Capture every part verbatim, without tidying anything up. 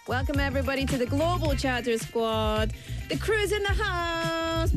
Welcome, everybody, to the Global Chatter Squad. The crew's in the house.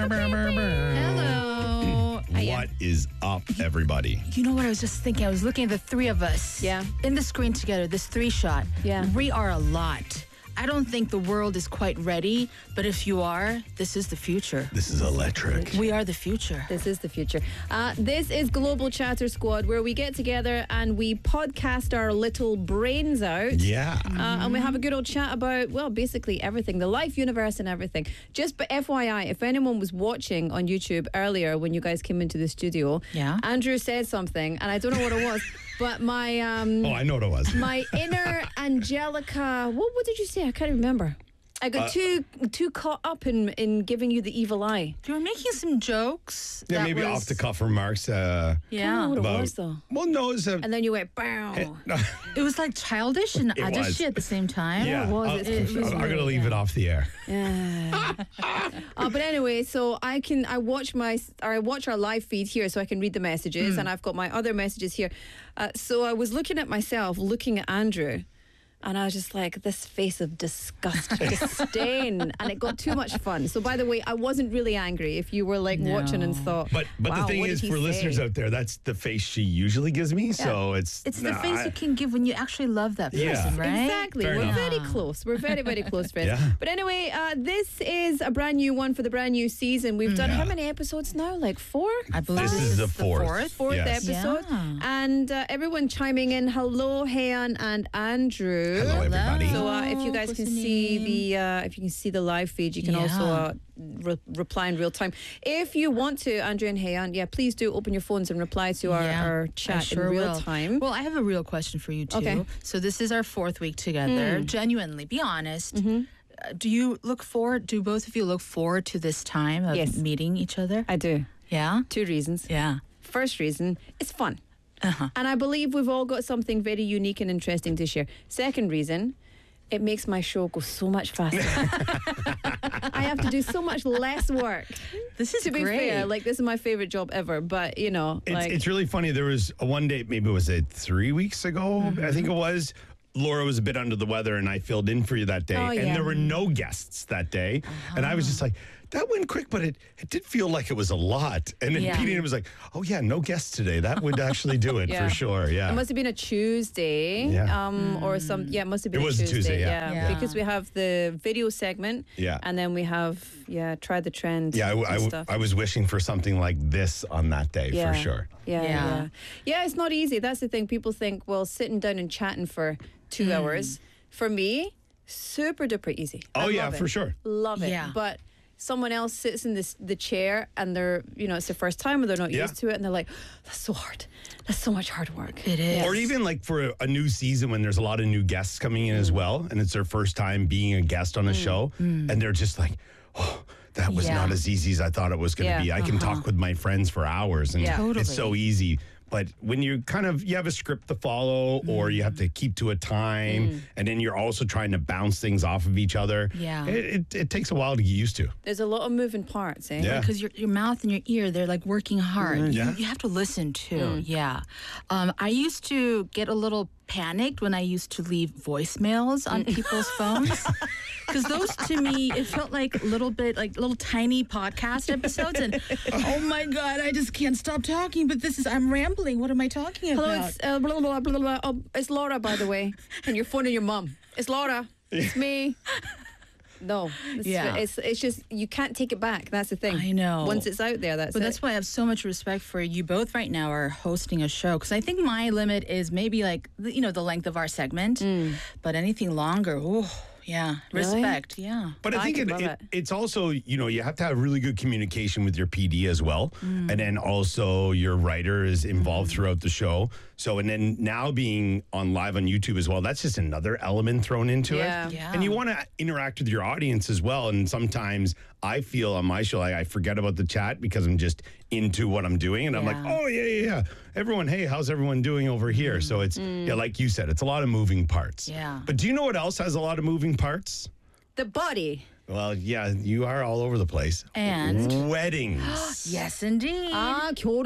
Hello. What is up, everybody? You know what I was just thinking? I was looking at the three of us. Yeah. In the screen together, this three shot. Yeah. We are a lot. I don't think the world is quite ready, but if you are, this is the future. This is electric. We are the future. This is the future. Uh, this is Global Chatter Squad, where we get together and we podcast our little brains out. Yeah. Uh, and we have a good old chat about, well, basically everything, the life, universe, and everything. Just but F Y I, if anyone was watching on YouTube earlier when you guys came into the studio, Yeah. Andrew said something, and I don't know what it was, but my um, Oh, I know what it was. my inner Angelica, what, what did you say? I can't remember. I got Uh, too too caught up in, in giving you the evil eye. You were making some jokes. Yeah, that maybe was- off the cuff remarks. Uh, I don't Yeah. know what it about, was, though. Well, no, it's a. And then you went, bow. It was like childish and It addish was. at the same time. yeah, it was. I'll- It's it was I'm, I'm really gonna leave good. it off the air. Yeah. uh, but anyway, so I can I watch my or I watch our live feed here, so I can read the messages, Mm. and I've got my other messages here. Uh, so I was looking at myself, looking at Andrew. And I was just like, this face of disgust, disdain. And it got too much fun. So, by the way, I wasn't really angry if you were like No. watching and thought, But but wow, the thing what is, did he for say? listeners out there, that's the face she usually gives me. So it's It's the nah, face I- you can give when you actually love that person, Yeah. right? Exactly. Fair We're enough. very close. We're very, very close friends. Yeah. But anyway, uh, this is a brand new one for the brand new season. We've done Yeah. how many episodes now? Like four? I believe This this, is the the fourth. fourth. Fourth Yes. episode. Yeah. And uh, everyone chiming in. Hello, Hayan and Andrew. Hello, everybody. So uh, if you guys can see listening. the uh, if you can see the live feed, you can also Yeah. uh, re- reply in real time. If you want to, Andrew and Hayan, yeah, please do open your phones and reply to our, Yeah, our I chat sure in real will. time. Well, I have a real question for you too. Okay. So this is our fourth week together. Genuinely, be honest. Mm-hmm. Uh, do you look forward? Do both of you look forward to this time of Yes. meeting each other? I do. yeah. Two reasons. Yeah. First reason, it's fun. Uh-huh. And I believe we've all got something very unique and interesting to share. Second reason, it makes my show go so much faster. I have to do so much less work. This is To be great. fair, like this is my favorite job ever, but you know, It's, like it's really funny. There was a one day, maybe was it three weeks ago? Mm-hmm. I think it was. Laura was a bit under the weather, and I filled in for you that day. Oh, and yeah. there were no guests that day. And I was just like, that went quick, but it, it did feel like it was a lot. And then Yeah. Petey was like, oh, yeah, no guests today. That would actually do it Yeah. for sure. Yeah. it must have been a Tuesday, Yeah. um, or some. Yeah, it must have been It a was a Tuesday. Tuesday, yeah. Yeah. because we have the video segment. Yeah. and then we have yeah, try the trend. yeah, I, and I- stuff. I was wishing for something like this on that day yeah. for sure. Yeah, yeah, Yeah. yeah. Yeah, it's not easy. That's the thing. People think, well, sitting down and chatting for two Hmm. hours. For me, super duper easy. I Oh, yeah, love it. for sure. Love it. Yeah. But someone else sits in this the chair and they're, you know, it's their first time or they're not Yeah. used to it and they're like, that's so hard. That's so much hard work. It is. Or even like for a, a new season when there's a lot of new guests coming in Mm. as well, and it's their first time being a guest on a show, and they're just like, oh, that was Yeah. not as easy as I thought it was going to Yeah. be. I can talk with my friends for hours, and Yeah. it's so Totally. easy. But when you kind of, you have a script to follow or you have to keep to a time, and then you're also trying to bounce things off of each other, Yeah. it, it, it takes a while to get used to. There's a lot of moving parts, eh? Yeah. Because your, your mouth and your ear, they're like working hard. You, Yeah. you have to listen too. Yeah. Um, I used to get a little panicked when I used to leave voicemails on people's phones. Because those to me, it felt like little bit, like little tiny podcast episodes. And oh my God, I just can't stop talking. But this is, I'm rambling. What am I talking Hello, about? it's, uh, blah, blah, blah, blah, blah. Oh, it's Laura, by the way. And you're phoning your mum. It's Laura. It's me. No. It's, Yeah. It's, it's just, you can't take it back. That's the thing. I know. Once it's out there, that's But it. that's why I have so much respect for you both right now are hosting a show. Because I think my limit is maybe like, the- you know, the length of our segment. But anything longer, oh, yeah. Really? Respect, yeah. But I I think could it, love it, it. it's also, you know, you have to have really good communication with your P D as well. Mm. And then also your writer is involved throughout the show. So, and then now being on live on YouTube as well, that's just another element thrown into Yeah. it. Yeah. And you want to interact with your audience as well. And sometimes I feel on my show, like I forget about the chat because I'm just into what I'm doing. And I'm like, Yeah. oh, yeah, yeah, yeah. Everyone, hey, how's everyone doing over here? So it's, yeah, like you said, it's a lot of moving parts. Yeah. But do you know what else has a lot of moving parts? The body. Well, yeah, you are all over the place. And Weddings. yes, indeed. Ah, 결혼?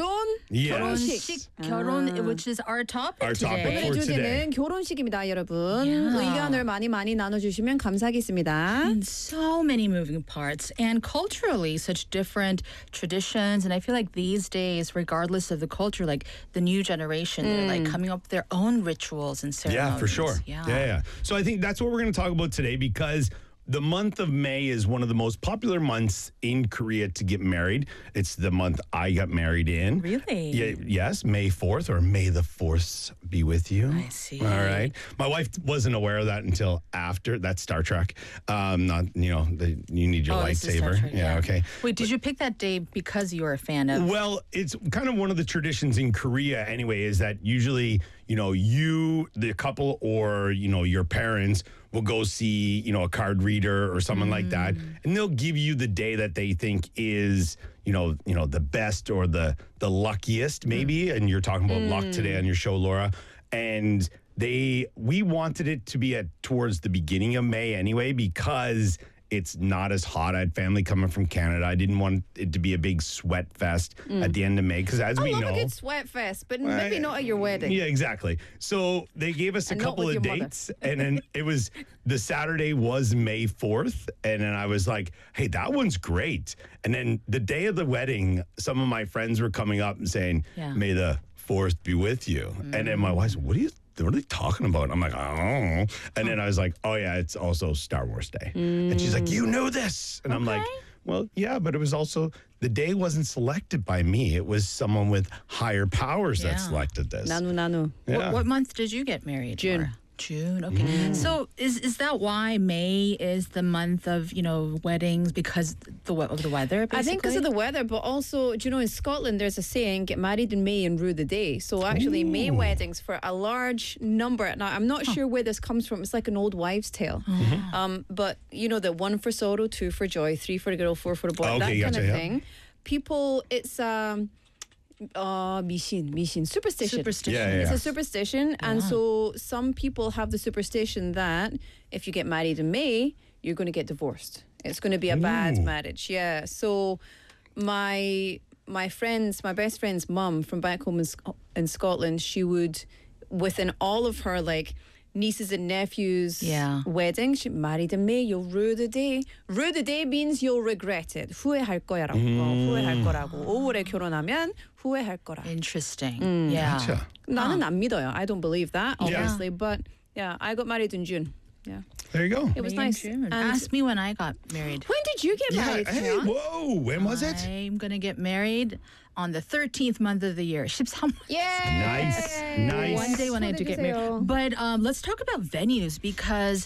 Yes. 결혼식, 결혼, which is our topic Our topic today. for 오늘의 today. 주제는 결혼식입니다, 여러분. Yeah. 의견을 많이 많이 나눠주시면 감사하겠습니다. And so many moving parts and culturally such different traditions, and I feel like these days, regardless of the culture, like the new generation, they're like coming up with their own rituals and ceremonies. Yeah, for sure. Yeah. yeah, yeah. So I think that's what we're going to talk about today because the month of May is one of the most popular months in Korea to get married. It's the month I got married in. Really? Yeah, yes, May fourth or May the fourth be with you. I see. All right. My wife wasn't aware of that until after. That's Star Trek. Um, not, you know, the, you need your Oh, this is Star lightsaber. Trek, yeah, okay. Wait, did you pick that day because you were a fan of? Well, it's kind of one of the traditions in Korea anyway, is that usually, you know, you, the couple, or, you know, your parents will go see, you know, a card reader or someone like that. And they'll give you the day that they think is, you know, you know, the best or the the luckiest maybe. And you're talking about luck today on your show, Laura. And they, we wanted it to be at towards the beginning of May anyway, because it's not as hot. I had family coming from Canada. I didn't want it to be a big sweat fest at the end of May because, as I we love know, a good sweat fest, but maybe not at your wedding. yeah, exactly. So they gave us a And not couple with of your mother. dates, and then it was the Saturday was May fourth, and then I was like, "Hey, that one's great." And then the day of the wedding, some of my friends were coming up and saying, Yeah. "May the fourth be with you." And then my wife said, "What are you?" What are they talking about? I'm like, I don't know. And then I was like, oh, yeah, it's also Star Wars Day. And she's like, you know this. And I'm like, well, yeah, but it was also, the day wasn't selected by me. It was someone with higher powers that Yeah. selected this. 나누 나누. Yeah. What, what month did you get married? June. Laura? June. Okay. So is is that why May is the month of, you know, weddings because the we- of the weather? Basically? I think because of the weather, but also, do you know, in Scotland, there's a saying, get married in May and rue the day. So actually, May weddings for a large number. Now, I'm not sure where this comes from. It's like an old wives' tale. Um, but, you know, that one for sorrow, two for joy, three for a girl, four for a boy, Okay, that kind gotcha, of yeah. thing. People, it's um, uh, 미신, 미신, superstition. Superstition. Yeah, yeah, It's yeah. a superstition. And so some people have the superstition that if you get married in May, you're going to get divorced. It's going to be a bad Ooh. marriage. Yeah. So my my friend's, my best friend's mum from back home in, Sc- in Scotland, she would, within all of her like nieces and nephews' Yeah. wedding, she married in May, you'll rue the day. Rue the day means you'll regret it. 후회할 거야라고. 어, 후회할 거라고. 오월에 결혼하면 후회할 거라. Interesting. Yeah. Gotcha. 나는 안 믿어요. I don't believe that, Yeah. obviously. But yeah, I got married in June. Yeah. There you go. It was May and nice. June. And Ask me when I got married. when did you get Yeah. married, Hey, Sean? whoa. When was it? I'm gonna get married on the thirteenth month of the year. 십삼 Yeah. Nice. Nice. One day when I do get married. But um, let's talk about venues because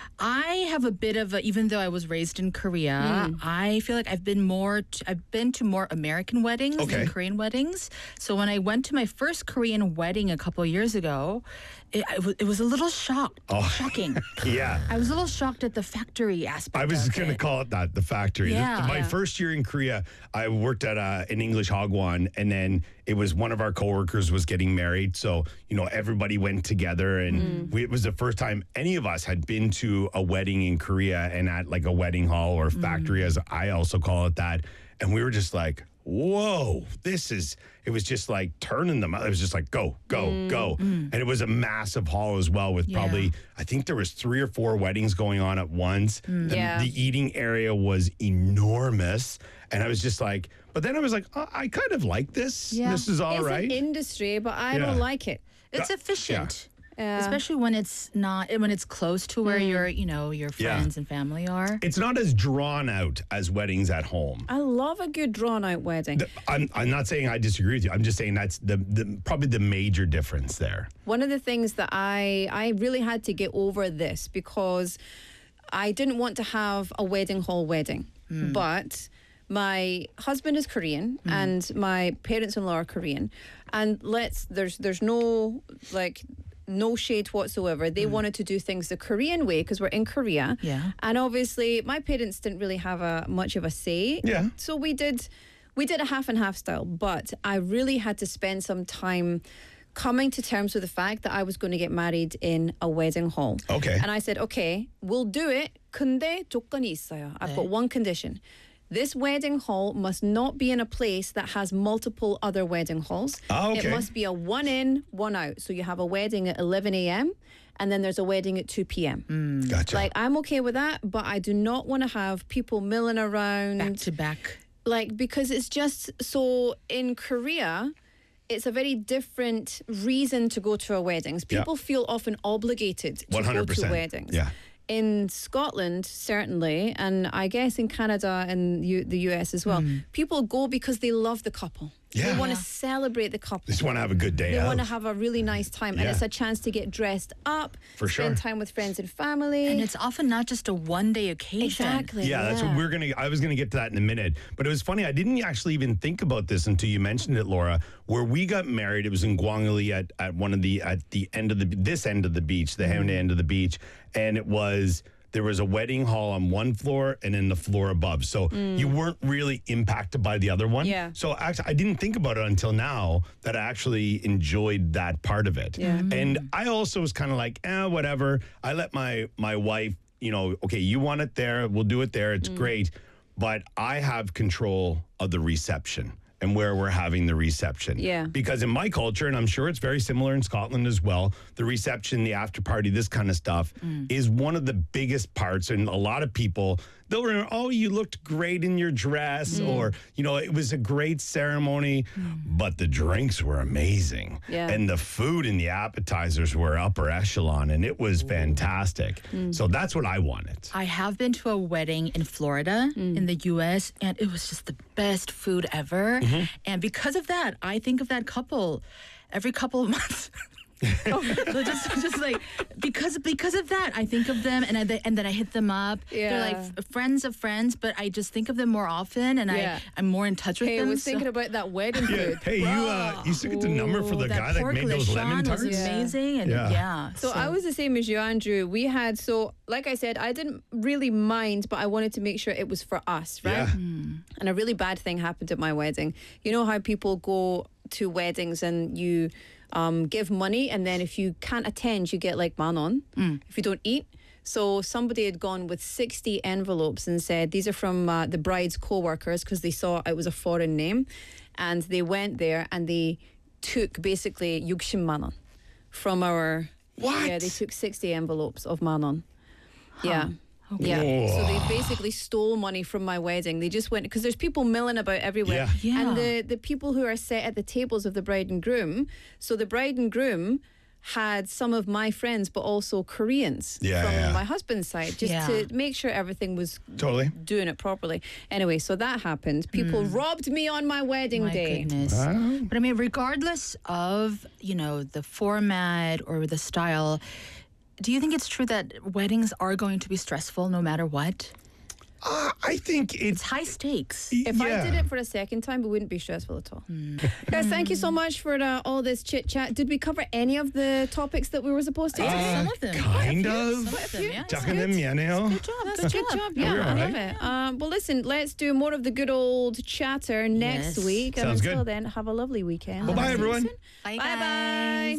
I have a bit of a, even though I was raised in Korea, I feel like I've been more, t- I've been to more American weddings Okay. than Korean weddings. So when I went to my first Korean wedding a couple of years ago, it, I w- it was a little shocked, shocking. Yeah. I was a little shocked at the factory aspect. I was of going to it. call it that, the factory. The- Yeah. my Yeah. first year in Korea, I worked at a, an English hagwon, and then it was one of our coworkers was getting married. So, you know, everybody went together, and we, it was the first time any of us had been to a wedding in Korea and at like a wedding hall or factory, as I also call it that. And we were just like, whoa, this is, it was just like turning them out. It was just like, go, go, go. And it was a massive hall as well with Yeah. probably, I think there was three or four weddings going on at once. The, Yeah. the eating area was enormous. And I was just like, but then I was like, oh, I kind of like this. Yeah. This is all It's right. an industry, but I Yeah. don't like it. It's Yeah. efficient. Yeah. Especially when it's not when it's close to where your you know your Yeah. friends and family are. It's not as drawn out as weddings at home. I love a good drawn out wedding. The- I'm, I'm not saying I disagree with you. I'm just saying that's the, the probably the major difference there. One of the things that I I really had to get over this because I didn't want to have a wedding hall wedding, but my husband is Korean and my parents-in-law are Korean, and let's there's there's no like no shade whatsoever. They wanted to do things the Korean way because we're in Korea. Yeah. And obviously my parents didn't really have a much of a say. Yeah. So we did we did a half and half style, but I really had to spend some time coming to terms with the fact that I was going to get married in a wedding hall. Okay. And I said, okay, we'll do it. 근데 조건이 있어요. I've got one condition. This wedding hall must not be in a place that has multiple other wedding halls. Ah, okay. It must be a one in, one out. So you have a wedding at eleven a.m. and then there's a wedding at two p.m. Gotcha. Like, I'm okay with that, but I do not want to have people milling around. Back to back. Like, because it's just so in Korea, it's a very different reason to go to a wedding. Yeah. People feel often obligated to one hundred go to percent. weddings. Yeah. In Scotland, certainly, and I guess in Canada and U- the U S as well, people go because they love the couple. Yeah. They want to Yeah. celebrate the couple. Just want to have a good day They out. want to have a really nice time, and Yeah. it's a chance to get dressed up, For spend sure. time with friends and family. And it's often not just a one day occasion. exactly. Yeah, that's what we're gonna. I was gonna get to that in a minute, but it was funny. I didn't actually even think about this until you mentioned it, Laura. Where we got married, it was in Guangli at, at one of the at the end of the this end of the beach, the Haeundae end of the beach, and it was. There was a wedding hall on one floor and then the floor above. So you weren't really impacted by the other one. Yeah. So actually, I didn't think about it until now that I actually enjoyed that part of it. Yeah. And I also was kind of like, eh, whatever. I let my my wife, you know, okay, you want it there, we'll do it there. It's great. But I have control of the reception and where we're having the reception. Yeah. Because in my culture, and I'm sure it's very similar in Scotland as well, the reception, the after party, this kind of stuff is one of the biggest parts. And a lot of people, they'll remember, oh, you looked great in your dress, or, you know, it was a great ceremony, but the drinks were amazing. Yeah. And the food and the appetizers were upper echelon, and it was fantastic. So that's what I wanted. I have been to a wedding in Florida in the U S and it was just the best food ever. And because of that, I think of that couple every couple of months. oh, so just, just like because because of that, I think of them, and I, and then I hit them up. Yeah. They're like f- friends of friends, but I just think of them more often, and Yeah. I I'm more in touch with Hey, I them. was so- thinking about that wedding food. Hey, you uh, you still get the number for the Ooh, guy that pork made those lemon lechon tarts? was amazing, and Yeah. yeah. So I was the same as you, Andrew. We had, so like I said, I didn't really mind, but I wanted to make sure it was for us, right? Yeah. And a really bad thing happened at my wedding. You know how people go to weddings and you um, give money, and then if you can't attend, you get like manon if you don't eat. So somebody had gone with sixty envelopes and said, these are from uh, the bride's co-workers, because they saw it was a foreign name. And they went there and they took basically 육십 만 원 from our... What? Yeah, they took sixty envelopes of manon. Yeah. Yeah. Okay. So they basically stole money from my wedding. They just went, because there's people milling about everywhere. Yeah. Yeah. And the, the people who are set at the tables of the bride and groom, so the bride and groom had some of my friends, but also Koreans Yeah, from yeah. my husband's side, just Yeah. to make sure everything was Totally. doing it properly. Anyway, so that happened. People robbed me on my wedding My day. goodness. But I mean, regardless of, you know, the format or the style, do you think it's true that weddings are going to be stressful no matter what? Uh, I think It's it's high stakes. If yeah. I did it for a second time, it wouldn't be stressful at all. Guys, thank you so much for uh, all this chit chat. Did we cover any of the topics that we were supposed to? Uh, do? Some of them. kind Some of. of them, yeah. Talking them, you know. Good job. That's Good a good job. job. Yeah, We're I all love right. it. Um, well, listen, let's do more of the good old chatter next Yes. week. And Sounds until good. then, have a lovely weekend. Bye-bye, See you everyone. soon. Bye, Bye-bye.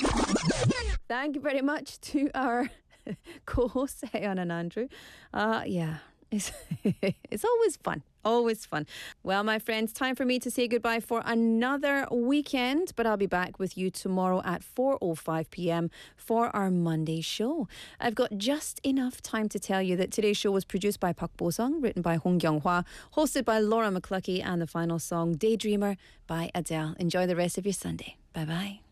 guys. Thank you very much to our co-hosts, Heon and Andrew. Uh, yeah, it's, it's always fun. Always fun. Well, my friends, time for me to say goodbye for another weekend, but I'll be back with you tomorrow at four oh five p.m. for our Monday show. I've got just enough time to tell you that today's show was produced by Park Bo-sung, written by Hong Kyung-hwa, hosted by Laura McCluckey, and the final song, Daydreamer by Adele. Enjoy the rest of your Sunday. Bye-bye.